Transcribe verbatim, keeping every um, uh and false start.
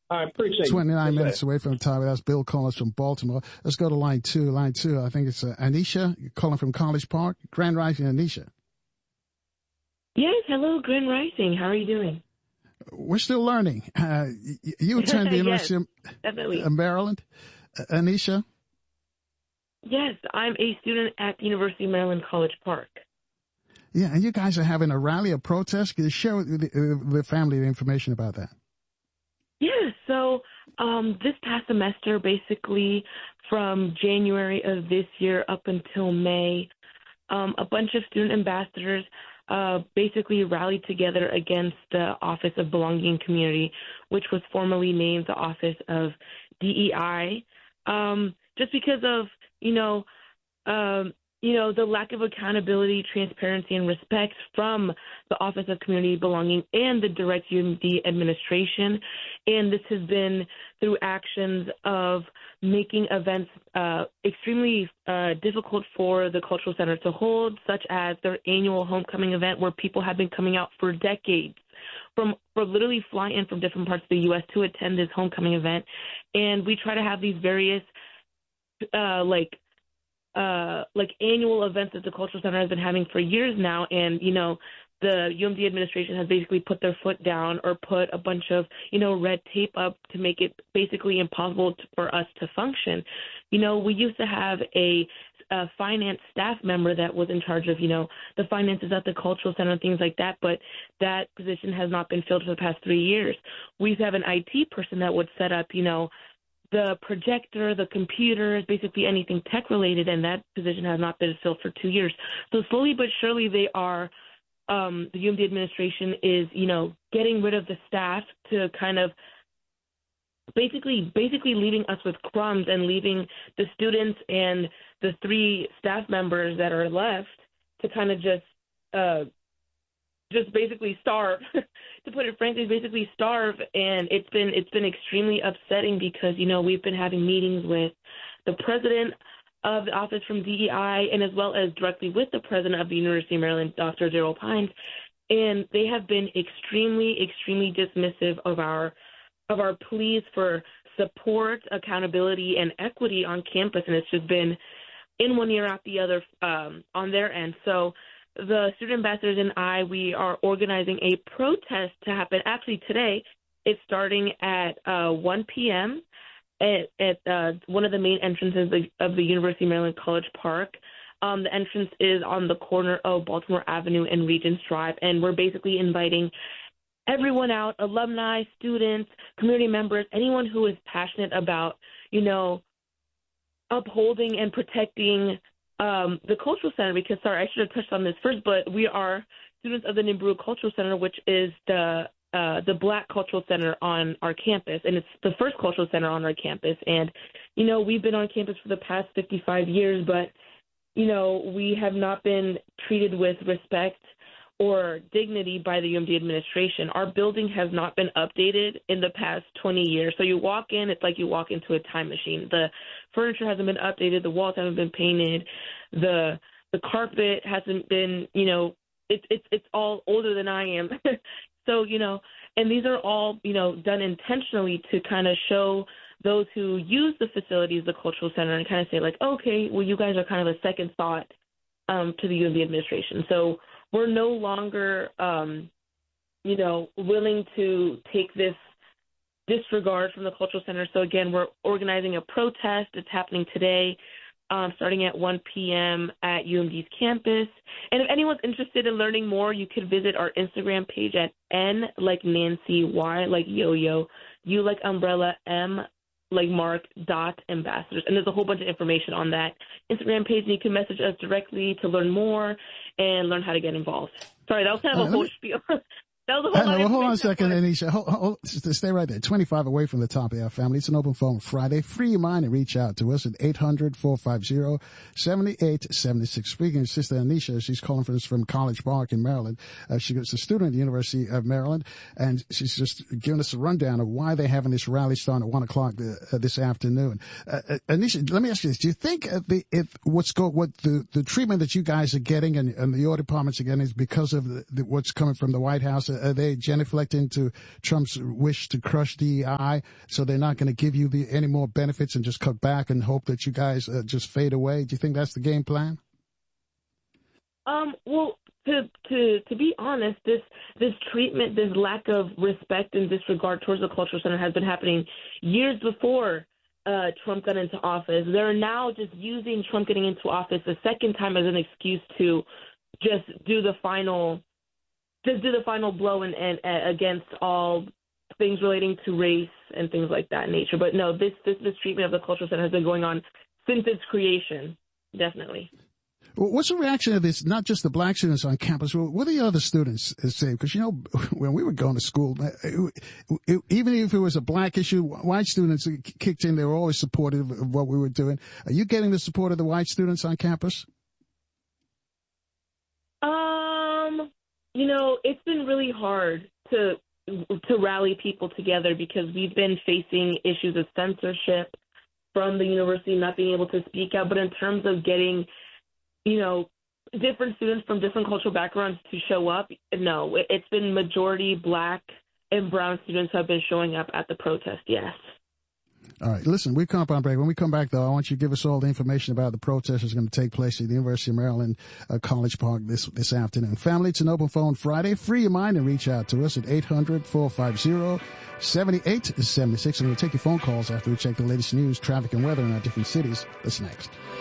I appreciate it. twenty-nine minutes away from the top. That's Bill Collins from Baltimore. Let's go to line two. Line two, I think it's uh, Anisha calling from College Park. Grand Rising, Anisha. Yes, hello, Grand Rising. How are you doing? We're still learning. Uh, you attend the yes, University of, of Maryland, uh, Anisha? Yes, I'm a student at the University of Maryland, College Park. Yeah, and you guys are having a rally, a protest. Can you share with the, the family the information about that? Yeah, so um, this past semester, basically from January of this year up until May, um, a bunch of student ambassadors uh, basically rallied together against the Office of Belonging and Community, which was formerly named the Office of D E I, um, just because of, you know, um, you know, the lack of accountability, transparency, and respect from the Office of Community Belonging and the direct U M D administration. And this has been through actions of making events uh, extremely uh, difficult for the Cultural Center to hold, such as their annual homecoming event where people have been coming out for decades from for literally fly in from different parts of the U S to attend this homecoming event. And we try to have these various, uh, like, Uh, like annual events that the Cultural Center has been having for years now. And, you know, the U M D administration has basically put their foot down or put a bunch of, you know, red tape up to make it basically impossible to, for us to function. You know, we used to have a, a finance staff member that was in charge of, you know, the finances at the Cultural Center and things like that, but that position has not been filled for the past three years. We used to have an I T person that would set up, you know, the projector, the computers, basically anything tech-related, and that position has not been filled for two years. So slowly but surely they are, um, the U M D administration is, you know, getting rid of the staff to kind of basically basically leaving us with crumbs and leaving the students and the three staff members that are left to kind of just uh, just basically starve. To put it frankly, basically starve, and it's been it's been extremely upsetting because, you know, we've been having meetings with the president of the office from D E I and as well as directly with the president of the University of Maryland, Doctor Daryl Pines, and they have been extremely, extremely dismissive of our of our pleas for support, accountability, and equity on campus, and it's just been in one ear out the other um, on their end. So the student ambassadors and I, we are organizing a protest to happen. Actually, today, it's starting at uh, one p.m. at, at uh, one of the main entrances of the University of Maryland College Park. Um, the entrance is on the corner of Baltimore Avenue and Regents Drive, and we're basically inviting everyone out, alumni, students, community members, anyone who is passionate about, you know, upholding and protecting Um, the Cultural Center, because, sorry, I should have touched on this first, but we are students of the Nimbru Cultural Center, which is the uh, the Black Cultural Center on our campus, and it's the first cultural center on our campus. And, you know, we've been on campus for the past fifty-five years, but, you know, we have not been treated with respect or dignity by the U M D administration. Our building has not been updated in the past twenty years. So you walk in, it's like you walk into a time machine. The furniture hasn't been updated. The walls haven't been painted. The the carpet hasn't been, you know, it's it's it's all older than I am. So, you know, and these are all, you know, done intentionally to kind of show those who use the facilities, the Cultural Center, and kind of say like, okay, well, you guys are kind of a second thought um, to the U M D administration. So we're no longer, um, you know, willing to take this disregard from the Cultural Center. So, again, we're organizing a protest. It's happening today, um, starting at one p.m. at U M D's campus. And if anyone's interested in learning more, you could visit our Instagram page at N like Nancy, Y like yo-yo, U like umbrella, M like Mark, dot ambassadors. And there's a whole bunch of information on that Instagram page, and you can message us directly to learn more and learn how to get involved. Sorry, that was kind of a whole spiel. That was a whole know, well, hold on a second, Anisha. Hold, hold, stay right there. twenty-five away from the top of our family. It's an open phone Friday. Free your mind and reach out to us at eight hundred, four five zero, seven eight seven six. Speaking of Sister Anisha, she's calling for us from College Park in Maryland. Uh, she goes to student at the University of Maryland, and she's just giving us a rundown of why they're having this rally starting at one o'clock uh, this afternoon. Uh, uh, Anisha, let me ask you this. Do you think uh, the, if what's go, what the, the treatment that you guys are getting and, and the audit departments are getting is because of the, the, what's coming from the White House? Uh, Are they genuflecting to Trump's wish to crush D E I, so they're not going to give you the, any more benefits and just cut back and hope that you guys uh, just fade away? Do you think that's the game plan? Um, well, to to to be honest, this this treatment, this lack of respect and disregard towards the Cultural Center has been happening years before uh, Trump got into office. They're now just using Trump getting into office a second time as an excuse to just do the final, just do the final blow and, and, and against all things relating to race and things like that nature. But no, this this this treatment of the Cultural Center has been going on since its creation, definitely. What's the reaction of this, not just the black students on campus, what are the other students saying? Because, you know, when we were going to school, it, it, even if it was a black issue, white students kicked in. They were always supportive of what we were doing. Are you getting the support of the white students on campus? Um, you know, it's been really hard to to rally people together because we've been facing issues of censorship from the university not being able to speak out. But in terms of getting, you know, different students from different cultural backgrounds to show up, no, it's been majority black and brown students who have been showing up at the protest, yes. All right, listen, we come up on break. When we come back, though, I want you to give us all the information about the protest that's going to take place at the University of Maryland uh, College Park this this afternoon. Family, it's an open phone Friday. Free your mind and reach out to us at eight hundred, four five zero, seven eight seven six. And we'll take your phone calls after we check the latest news, traffic, and weather in our different cities. That's next.